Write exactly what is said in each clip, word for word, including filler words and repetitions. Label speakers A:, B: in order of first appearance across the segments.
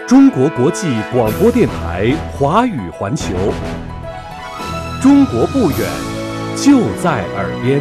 A: 中国国际广播电台华语环球，中国不远，就在耳边。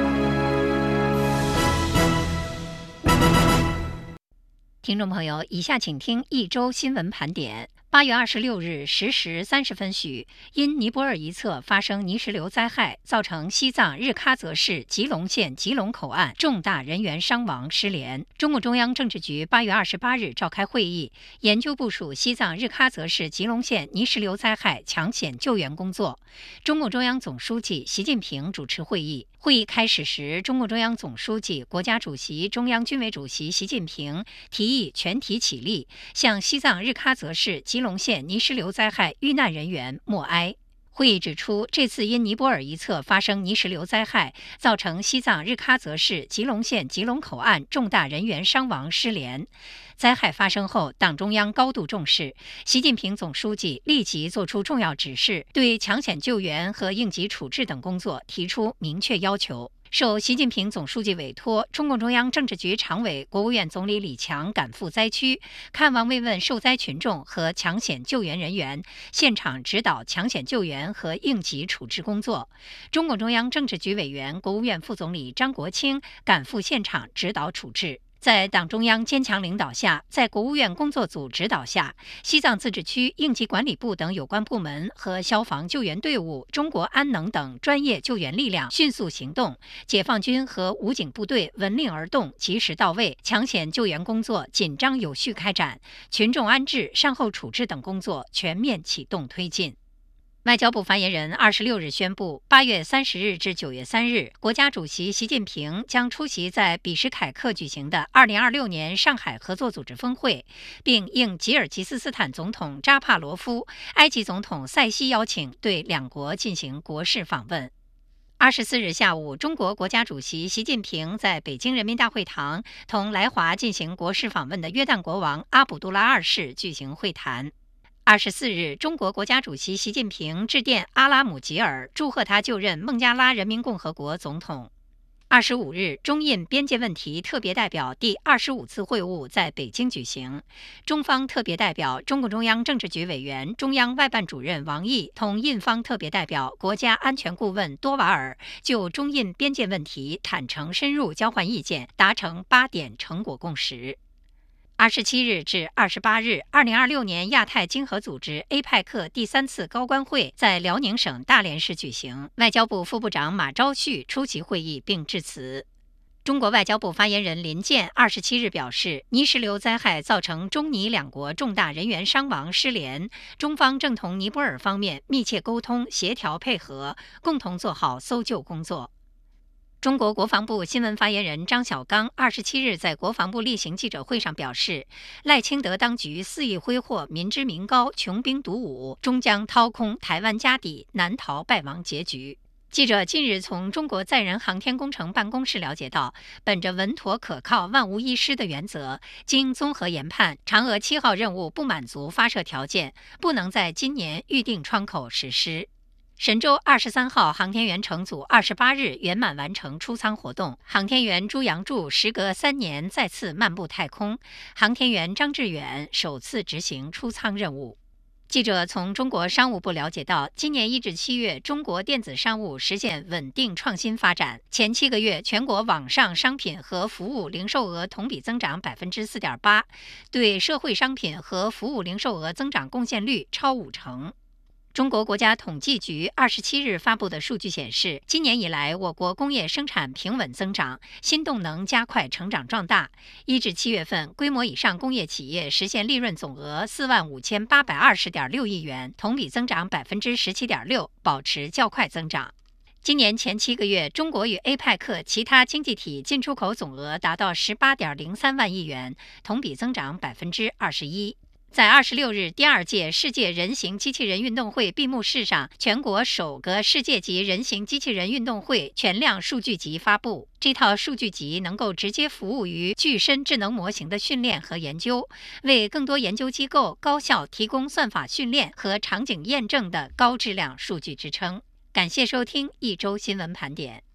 B: 听众朋友，以下请听一周新闻盘点。八月二十六日十时三十分许，因尼泊尔一侧发生泥石流灾害，造成西藏日喀则市吉隆县吉隆口岸重大人员伤亡失联。中共中央政治局八月二十八日召开会议，研究部署西藏日喀则市吉隆县泥石流灾害抢险救援工作。中共中央总书记习近平主持会议。会议开始时，中共中央总书记、国家主席、中央军委主席习近平提议全体起立，向西藏日喀则市吉隆县泥石流灾害遇难人员默哀。会议指出，这次因尼泊尔一侧发生泥石流灾害，造成西藏日喀则市吉隆县吉隆口岸重大人员伤亡失联。灾害发生后，党中央高度重视，习近平总书记立即作出重要指示，对抢险救援和应急处置等工作提出明确要求。受习近平总书记委托，中共中央政治局常委、国务院总理李强赶赴灾区，看望慰问受灾群众和抢险救援人员，现场指导抢险救援和应急处置工作。中共中央政治局委员、国务院副总理张国清赶赴现场指导处置。在党中央坚强领导下，在国务院工作组指导下，西藏自治区应急管理部等有关部门和消防救援队伍、中国安能等专业救援力量迅速行动，解放军和武警部队闻令而动，及时到位，抢险救援工作紧张有序开展，群众安置、善后处置等工作全面启动推进。外交部发言人二十六日宣布，八月三十日至九月三日，国家主席习近平将出席在比什凯克举行的二零二六年上海合作组织峰会，并应吉尔吉斯斯坦总统扎帕罗夫、埃及总统塞西邀请，对两国进行国事访问。二十四日下午，中国国家主席习近平在北京人民大会堂同来华进行国事访问的约旦国王阿卜杜拉二世举行会谈。二十四日，中国国家主席习近平致电阿拉姆吉尔，祝贺他就任孟加拉人民共和国总统。二十五日，中印边界问题特别代表第二十五次会晤在北京举行。中方特别代表、中共中央政治局委员、中央外办主任王毅同印方特别代表、国家安全顾问多瓦尔就中印边界问题坦诚深入交换意见，达成八点成果共识。二十七日至二十八日，二零二六年亚太经合组织 A P E C 第三次高官会在辽宁省大连市举行，外交部副部长马朝旭出席会议并致辞。中国外交部发言人林健二十七日表示，泥石流灾害造成中尼两国重大人员伤亡失联，中方正同尼泊尔方面密切沟通、协调配合，共同做好搜救工作。中国国防部新闻发言人张晓刚二十七日在国防部例行记者会上表示，赖清德当局肆意挥霍民脂民膏、穷兵黩武，终将掏空台湾家底，难逃败亡结局。记者近日从中国载人航天工程办公室了解到，本着稳妥可靠、万无一失的原则，经综合研判，嫦娥七号任务不满足发射条件，不能在今年预定窗口实施。神舟二十三号航天员乘组二十八日圆满完成出舱活动，航天员朱杨柱时隔三年再次漫步太空，航天员张志远首次执行出舱任务。记者从中国商务部了解到，今年一至七月，中国电子商务实现稳定创新发展。前七个月，全国网上商品和服务零售额同比增长百分之四点八，对社会商品和服务零售额增长贡献率超五成。中国国家统计局二十七日发布的数据显示，今年以来，我国工业生产平稳增长，新动能加快成长壮大。一至七月份，规模以上工业企业实现利润总额四万五千八百二十点六亿元，同比增长百分之十七点六，保持较快增长。今年前七个月，中国与 A P E C 其他经济体进出口总额达到十八点零三万亿元，同比增长百分之二十一。在二十六日第二届世界人形机器人运动会闭幕式上，全国首个世界级人形机器人运动会全量数据集发布。这套数据集能够直接服务于具身智能模型的训练和研究，为更多研究机构高效提供算法训练和场景验证的高质量数据支撑。感谢收听一周新闻盘点。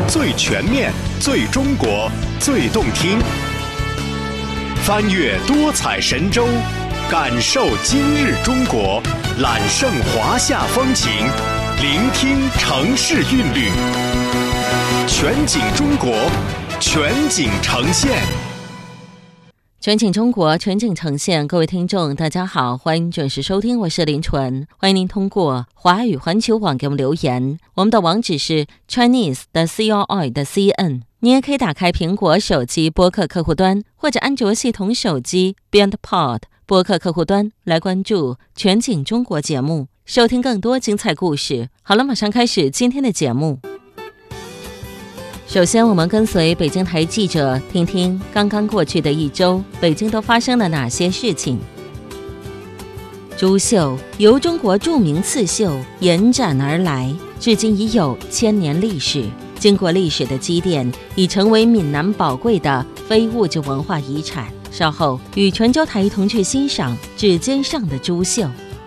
C: 最全面、最中国、最动听。翻越多彩神州，感受今日中国，揽胜华夏风情，聆听城市韵律。全景中国，全景呈现。
D: 全景中国，全景呈现。各位听众大家好，欢迎准时收听，我是林纯。欢迎您通过华语环球网给我们留言，我们的网址是 Chinese 的 C R I 的 C N。 你也可以打开苹果手机播客客户端，或者安卓系统手机 BeyondPod 播客客户端来关注全景中国节目，收听更多精彩故事。好了，马上开始今天的节目。首先，我们跟随北京台记者听听刚刚过去的一周，北京都发生了哪些事情。珠绣由中国著名刺绣延展而来，至今已有千年历史。经过历史的积淀，已成为闽南宝贵的非物质文化遗产。稍后与泉州台一同去欣赏指尖上的珠绣。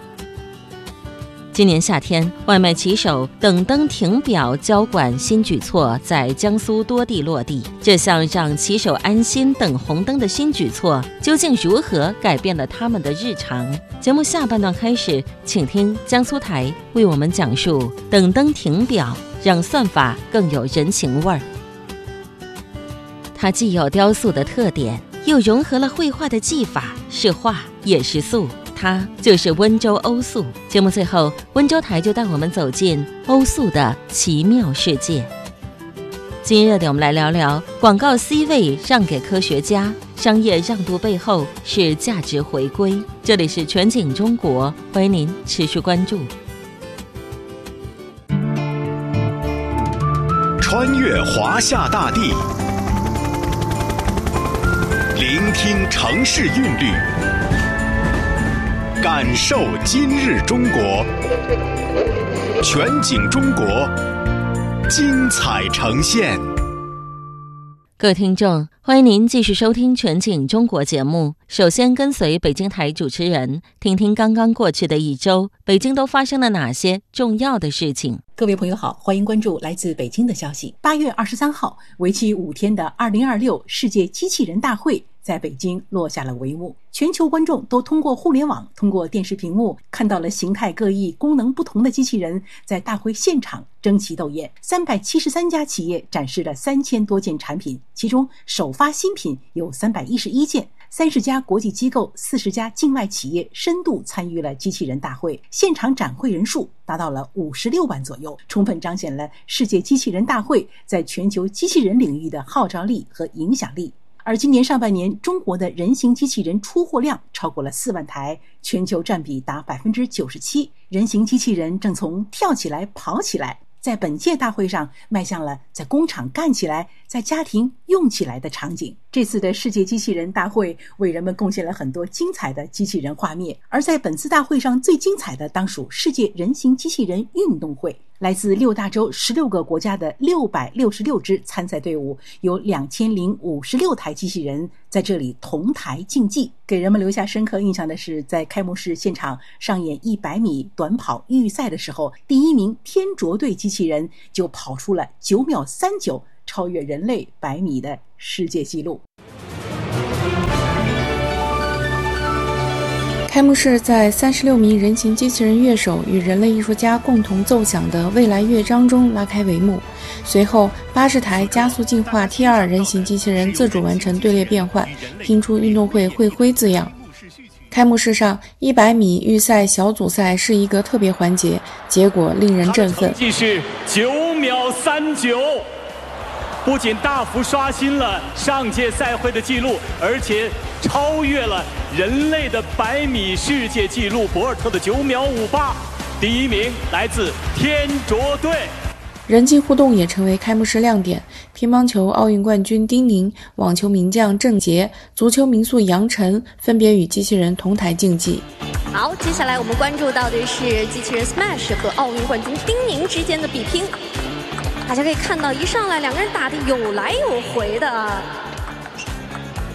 D: 今年夏天，外卖骑手等灯停表交管新举措在江苏多地落地。这项让骑手安心等红灯的新举措，究竟如何改变了他们的日常？节目下半段开始，请听江苏台为我们讲述等灯停表，让算法更有人情味儿。它既有雕塑的特点，又融合了绘画的技法，是画也是塑。它就是温州欧塑。节目最后，温州台就带我们走进欧塑的奇妙世界。今日的我们来聊聊广告 C 位让给科学家，商业让渡背后是价值回归。这里是全景中国，欢迎您持续关注。
C: 穿越华夏大地，聆听城市韵律，感受今日中国，全景中国，精彩呈现。
D: 各位听众，欢迎您继续收听全景中国节目。首先跟随北京台主持人，听听刚刚过去的一周，北京都发生了哪些重要的事情。
E: 各位朋友好，欢迎关注来自北京的消息。八月二十三号，为期五天的二零二六世界机器人大会在北京落下了帷幕。全球观众都通过互联网，通过电视屏幕，看到了形态各异、功能不同的机器人在大会现场争奇斗艳。三百七十三家企业展示了三千多件产品，其中首发新品有三百一十一件。三十家国际机构、四十家境外企业深度参与了机器人大会，现场展会人数达到了五十六万左右，充分彰显了世界机器人大会在全球机器人领域的号召力和影响力。而今年上半年，中国的人形机器人出货量超过了四万台，全球占比达百分之九十七。人形机器人正从跳起来跑起来，在本届大会上迈向了在工厂干起来，在家庭用起来的场景。这次的世界机器人大会为人们贡献了很多精彩的机器人画面，而在本次大会上最精彩的当属世界人形机器人运动会。来自六大洲十六个国家的六百六十六支参赛队伍，有两千零五十六台机器人在这里同台竞技。给人们留下深刻印象的是，在开幕式现场上演一百米短跑预赛的时候，第一名天卓队机器人就跑出了九秒三九，超越人类百米的世界纪录。
F: 开幕式在三十六名人形机器人乐手与人类艺术家共同奏响的未来乐章中拉开帷幕。随后，八十台加速进化 T 二 人形机器人自主完成队列变换，拼出运动会会徽字样。开幕式上，一百米预赛小组赛是一个特别环节，结果令人振奋。
G: 成绩是九秒三九。不仅大幅刷新了上届赛会的记录，而且超越了人类的百米世界纪录博尔特的九秒五八。第一名来自天卓队。
F: 人机互动也成为开幕式亮点，乒乓球奥运冠军丁宁、网球名将郑洁、足球名宿杨晨分别与机器人同台竞技。
H: 好，接下来我们关注到的是机器人 Smash 和奥运冠军丁宁之间的比拼。大家可以看到，一上来两个人打得有来有回的。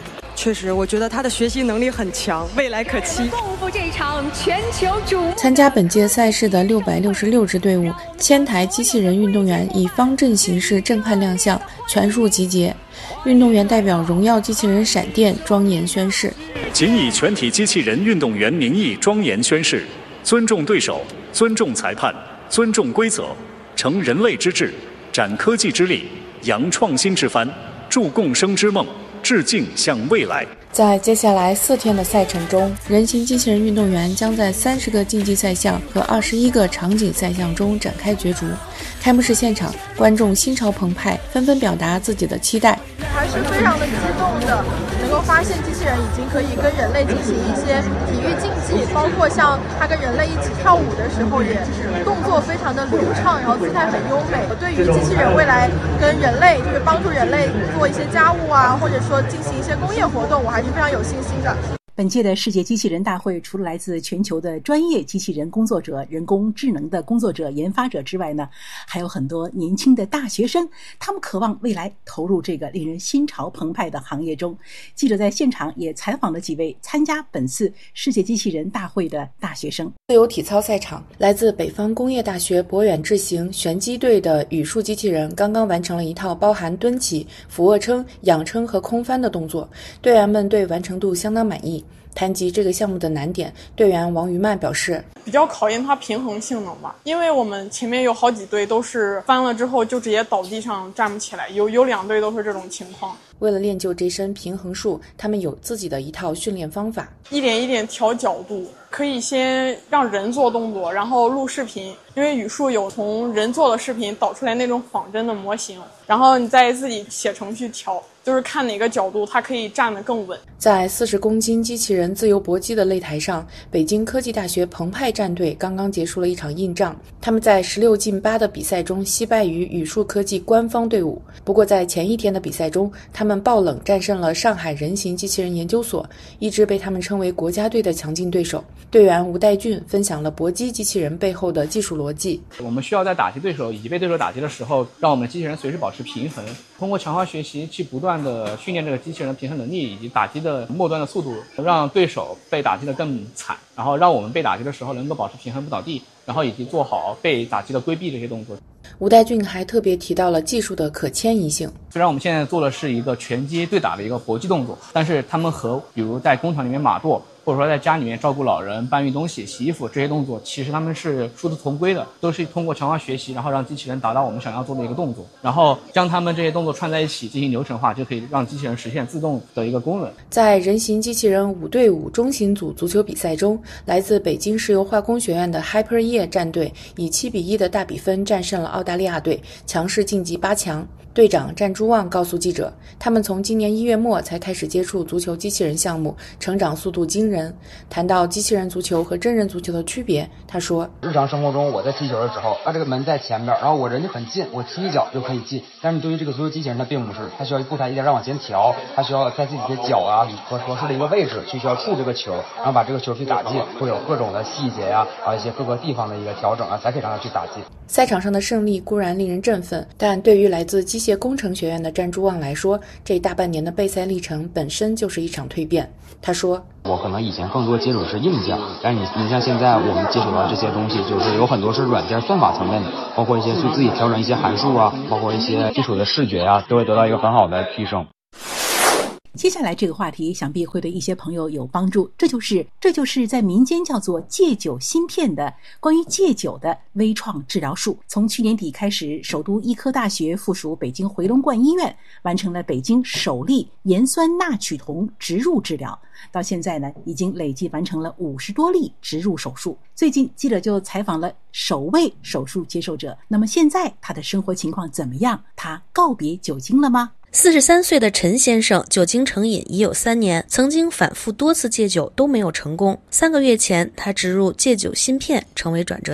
I: 确实，我觉得他的学习能力很强，未来可期。
H: 共赴这场全球瞩目。
F: 参加本届赛事的六百六十六支队伍，千台机器人运动员以方阵形式震撼亮相，全数集结。运动员代表荣耀机器人闪电庄严宣誓，
J: 谨以全体机器人运动员名义庄严宣誓，尊重对手，尊重裁判，尊重规则，成人类之智，展科技之力，扬创新之帆，铸共生之梦，致敬向未来。
F: 在接下来四天的赛程中，人形机器人运动员将在三十个竞技赛项和二十一个场景赛项中展开角逐。开幕式现场，观众心潮澎湃，纷纷表达自己的期待。
K: 还是非常的激动的，能够发现机器人已经可以跟人类进行一些体育竞技，包括像它跟人类一起跳舞的时候，也动作非常的流畅，然后姿态很优美。我对于机器人未来跟人类，就是帮助人类做一些家务啊，或者说进行一些工业活动，我还是非常有信心的。
E: 本届的世界机器人大会，除了来自全球的专业机器人工作者、人工智能的工作者、研发者之外呢，还有很多年轻的大学生，他们渴望未来投入这个令人心潮澎湃的行业中。记者在现场也采访了几位参加本次世界机器人大会的大学生。
F: 自由体操赛场，来自北方工业大学博远智行旋击队的羽数机器人刚刚完成了一套包含蹲起、俯卧撑、仰撑和空翻的动作，队员们对完成度相当满意。谈及这个项目的难点，队员王于曼表示，
L: 比较考验它平衡性能吧，因为我们前面有好几队都是翻了之后就直接倒地上站不起来，有有两队都是这种情况。
F: 为了练就这身平衡术，他们有自己的一套训练方法，
L: 一点一点调角度，可以先让人做动作，然后录视频，因为语数有从人做的视频导出来那种仿真的模型，然后你再自己写程序调，就是看哪个角度它可以站得更稳。
F: 在四十公斤机器人自由搏击的擂台上，北京科技大学澎湃战队刚刚结束了一场硬仗，他们在十六进八的比赛中惜败于语数科技官方队伍。不过在前一天的比赛中，他们爆冷战胜了上海人形机器人研究所，一直被他们称为国家队的强劲对手。队员吴代俊分享了搏击机器人背后的技术逻辑。
M: 我们需要在打击对手以及被对手打击的时候，让我们机器人随时保持平衡，通过强化学习去不断的训练这个机器人的平衡能力以及打击的末端的速度，让对手被打击的更惨，然后让我们被打击的时候能够保持平衡不倒地，然后以及做好被打击的规避这些动作。
F: 吴代俊还特别提到了技术的可迁移性。
M: 虽然我们现在做的是一个拳击对打的一个搏击动作，但是他们和比如在工厂里面码舵，或者说在家里面照顾老人、搬运东西、洗衣服这些动作，其实他们是殊途同归的，都是通过强化学习，然后让机器人达到我们想要做的一个动作，然后将他们这些动作串在一起进行流程化，就可以让机器人实现自动的一个功能。
F: 在人形机器人五对五中型组足球比赛中，来自北京石油化工学院的 Hyper Year 战队以七比一的大比分战胜了澳大利亚队，强势晋级八强。队长战朱旺告诉记者，他们从今年一月末才开始接触足球机器人项目，成长速度惊人。谈到机器人足球和真人足球的区别，他说，
N: 日常生活中我在踢球的时候，那这个门在前面，然后我人就很近，我踢一脚就可以进。但是你对于这个足球机器人它并不是，它需要步态一点点往前调，它需要在自己的脚啊和合适的一个位置去需要触这个球，然后把这个球去打进，会有各种的细节呀、啊，还有一些各个地方的一个调整啊，才可以让它去打进。
F: 赛场上的胜利固然令人振奋，但对于来自机械工程学院的战朱旺来说，这大半年的备赛历程本身就是一场蜕变。他说，
N: 我可能以前更多接触的是硬件，但是你你像现在我们接触到这些东西，就是有很多是软件算法层面的，包括一些去自己调整一些函数啊，包括一些基础的视觉啊，都会得到一个很好的提升。
E: 接下来这个话题想必会对一些朋友有帮助，这就是这就是在民间叫做戒酒芯片的关于戒酒的微创治疗术。从去年底开始，首都医科大学附属北京回龙观医院完成了北京首例盐酸钠曲酮植入治疗，到现在呢，已经累计完成了五十多例植入手术。最近记者就采访了首位手术接受者，那么现在他的生活情况怎么样？他告别酒精了吗？
O: 四十三岁的陈先生酒精成瘾已有三年，曾经反复多次戒酒都没有成功。三个月前，他植入戒酒芯片，成为转折点。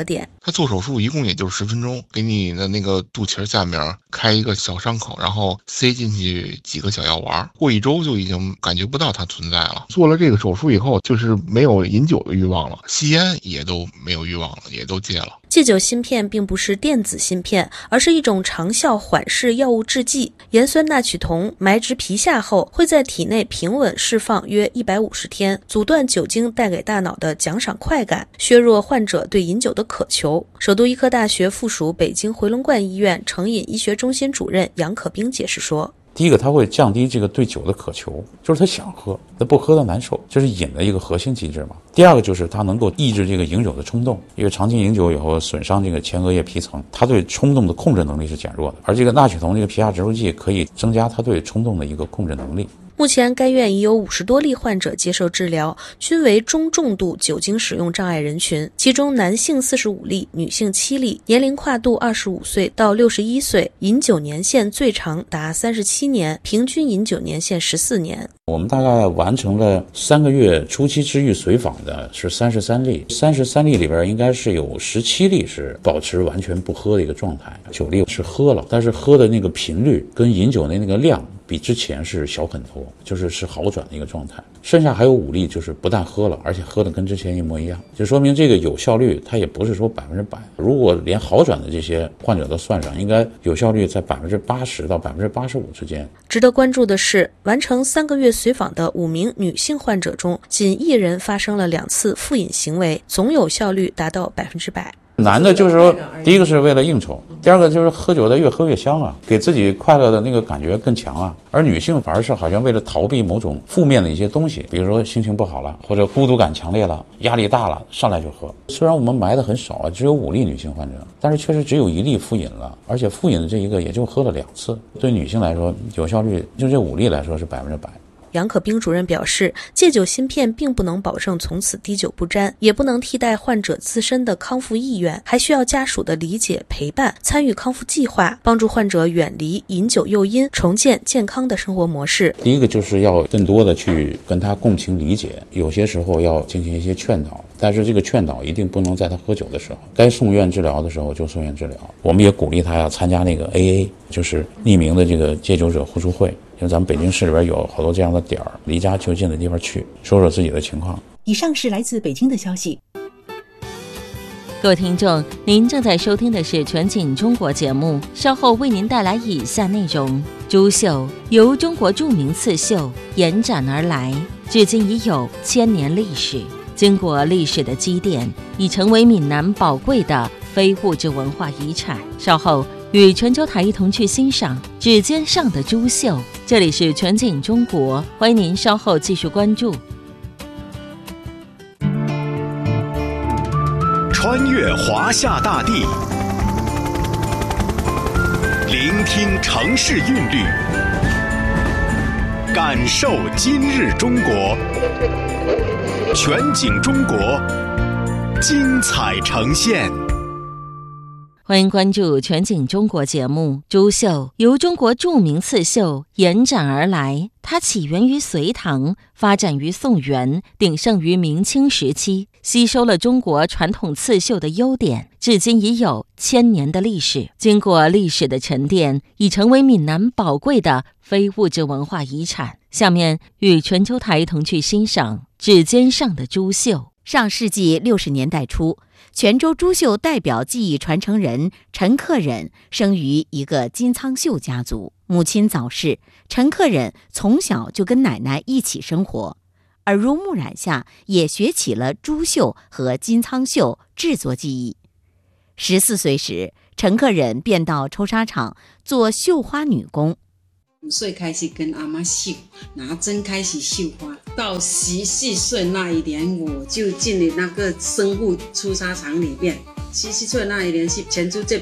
P: 他做手术一共也就十分钟，给你的那个肚脐下面开一个小伤口，然后塞进去几个小药丸，过一周就已经感觉不到它存在了。做了这个手术以后，就是没有饮酒的欲望了，吸烟也都没有欲望了，也都戒了。
O: 戒酒芯片并不是电子芯片，而是一种长效缓释药物制剂。盐酸钠曲酮埋植皮下后，会在体内平稳释放约一百五十天，阻断酒精带给大脑的奖赏快感，削弱患者对饮酒的渴求。首都医科大学附属北京回龙观医院成瘾医学中心主任杨可兵解释说，
Q: 第一个，它会降低这个对酒的渴求，就是他想喝，他不喝他难受，这是瘾的一个核心机制嘛。第二个就是它能够抑制这个饮酒的冲动，因为长期饮酒以后损伤这个前额叶皮层，它对冲动的控制能力是减弱的，而这个钠曲酮这个皮下植入剂可以增加它对冲动的一个控制能力。
O: 目前该院已有五十多例患者接受治疗，均为中重度酒精使用障碍人群，其中男性四十五例，女性七例，年龄跨度二十五岁到六十一岁，饮酒年限最长达三十七年，平均饮酒年限十四年。
Q: 我们大概完成了三个月初期治愈随访的是三十三例，三十三例里边应该是有十七例是保持完全不喝的一个状态，九例是喝了，但是喝的那个频率跟饮酒的那个量比之前是小很多，就是是好转的一个状态。剩下还有五例就是不但喝了，而且喝的跟之前一模一样，就说明这个有效率它也不是说百分之百。如果连好转的这些患者都算上，应该有效率在百分之八十到百分之八十五之间。
O: 值得关注的是，完成三个月随访的五名女性患者中，仅一人发生了两次复饮行为，总有效率达到百分之百。
Q: 男的就是说，第一个是为了应酬，第二个就是喝酒的越喝越香啊，给自己快乐的那个感觉更强啊。而女性反而是好像为了逃避某种负面的一些东西，比如说心情不好了，或者孤独感强烈了，压力大了，上来就喝。虽然我们埋的很少啊，只有五例女性患者，但是确实只有一例复饮了，而且复饮的这一个也就喝了两次。对女性来说，有效率就这五例来说是百分之百。
O: 杨可兵主任表示，戒酒芯片并不能保证从此滴酒不沾，也不能替代患者自身的康复意愿，还需要家属的理解陪伴，参与康复计划，帮助患者远离饮酒诱因，重建健康的生活模式。
Q: 第一个就是要更多的去跟他共情理解，有些时候要进行一些劝导，但是这个劝导一定不能在他喝酒的时候，该送院治疗的时候就送院治疗。我们也鼓励他要参加那个 A A， 就是匿名的这个戒酒者互助会，因为咱们北京市里边有好多这样的点儿，离家就近的地方去说说自己的情况。
E: 以上是来自北京的消息。
D: 各位听众，您正在收听的是全景中国节目，稍后为您带来以下内容：珠绣由中国著名刺绣延展而来，至今已有千年历史。经过历史的积淀，已成为闽南宝贵的非物质文化遗产。稍后与全球台一同去欣赏指尖上的珠绣。这里是全景中国，欢迎您稍后继续关注。
C: 穿越华夏大地，聆听城市韵律，感受今日中国。全景中国，精彩呈现。
D: 欢迎关注全景中国节目。珠绣由中国著名刺绣延展而来，它起源于隋唐，发展于宋元，鼎盛于明清时期，吸收了中国传统刺绣的优点，至今已有千年的历史。经过历史的沉淀，已成为闽南宝贵的非物质文化遗产。下面与全球台一同去欣赏指尖上的珠绣。
R: 上世纪六十年代初，泉州珠绣代表技艺传承人陈克忍生于一个金苍绣家族。母亲早逝，陈克忍从小就跟奶奶一起生活，耳濡目染下也学起了珠绣和金苍绣制作技艺。十四岁时，陈克忍便到抽纱厂做绣花女工。
S: 五岁开始跟阿妈绣，拿针开始绣花，到十四岁那一年，我就进了那个生户出纱厂里面。十四岁那一年是泉州最